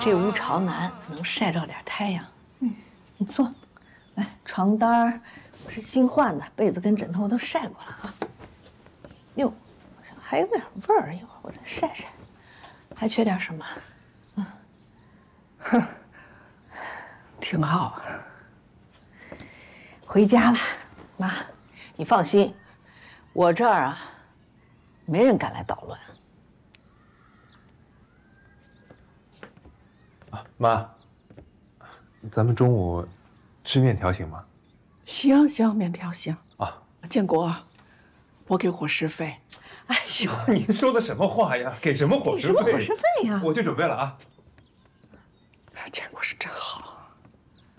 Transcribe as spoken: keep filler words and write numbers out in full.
这屋朝南，能晒着点太阳。嗯，你坐，来，床单我是新换的，被子跟枕头我都晒过了啊。哟，好像还有点味儿，一会儿我再晒晒。还缺点什么？嗯， 哼，挺好。 回家了，妈，你放心，我这儿啊，没人敢来捣乱。 啊，妈，咱们中午吃面条行吗？ 行行，面条行啊。 建国，我给伙食费。 哎呦， 您说的什么话呀？给什么伙食费？ 给什么伙食费呀？ 我去准备了啊。 建国是真好。